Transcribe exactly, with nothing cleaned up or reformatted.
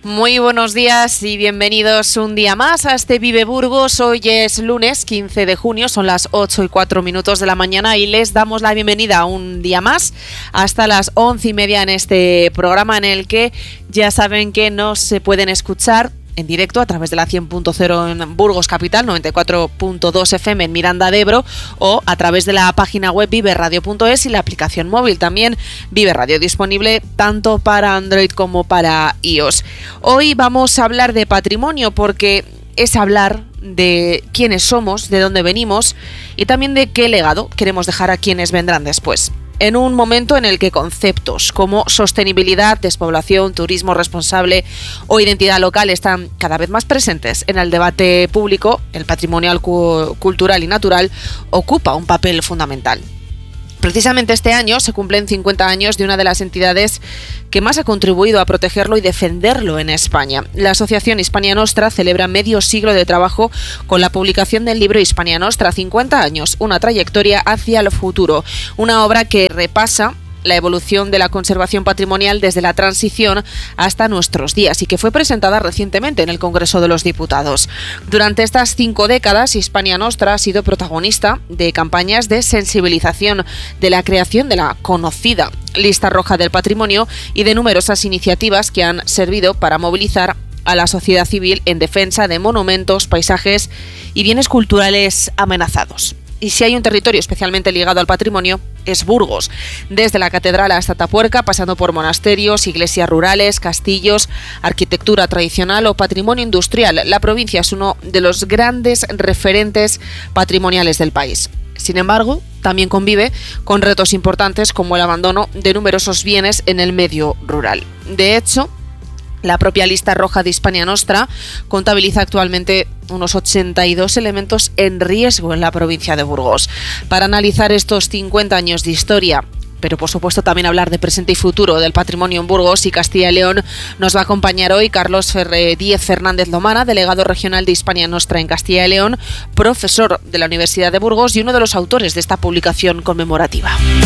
Muy buenos días y bienvenidos un día más a este Vive Burgos. Hoy es lunes quince de junio, son las ocho y cuatro minutos de la mañana y les damos la bienvenida un día más hasta las once y media en este programa en el que ya saben que nos se pueden escuchar en directo a través de la cien punto cero en Burgos Capital, noventa y cuatro punto dos F M en Miranda de Ebro o a través de la página web vive radio punto es y la aplicación móvil también Vive Radio, disponible tanto para Android como para iOS. Hoy vamos a hablar de patrimonio porque es hablar de quiénes somos, de dónde venimos y también de qué legado queremos dejar a quienes vendrán después. En un momento en el que conceptos como sostenibilidad, despoblación, turismo responsable o identidad local están cada vez más presentes en el debate público, el patrimonio cultural y natural ocupa un papel fundamental. Precisamente este año se cumplen cincuenta años de una de las entidades que más ha contribuido a protegerlo y defenderlo en España. La Asociación Hispania Nostra celebra medio siglo de trabajo con la publicación del libro Hispania Nostra, cincuenta años, una trayectoria hacia el futuro, una obra que repasa la evolución de la conservación patrimonial desde la transición hasta nuestros días y que fue presentada recientemente en el Congreso de los Diputados. Durante estas cinco décadas, Hispania Nostra ha sido protagonista de campañas de sensibilización, de la creación de la conocida Lista Roja del Patrimonio y de numerosas iniciativas que han servido para movilizar a la sociedad civil en defensa de monumentos, paisajes y bienes culturales amenazados. Y si hay un territorio especialmente ligado al patrimonio, es Burgos. Desde la catedral hasta Atapuerca, pasando por monasterios, iglesias rurales, castillos, arquitectura tradicional o patrimonio industrial, la provincia es uno de los grandes referentes patrimoniales del país. Sin embargo, también convive con retos importantes como el abandono de numerosos bienes en el medio rural. De hecho, la propia Lista Roja de Hispania Nostra contabiliza actualmente unos ochenta y dos elementos en riesgo en la provincia de Burgos. Para analizar estos cincuenta años de historia, pero por supuesto también hablar de presente y futuro del patrimonio en Burgos y Castilla y León, nos va a acompañar hoy Carlos Ferre Díez Fernández Lomana, delegado regional de Hispania Nostra en Castilla y León, profesor de la Universidad de Burgos y uno de los autores de esta publicación conmemorativa.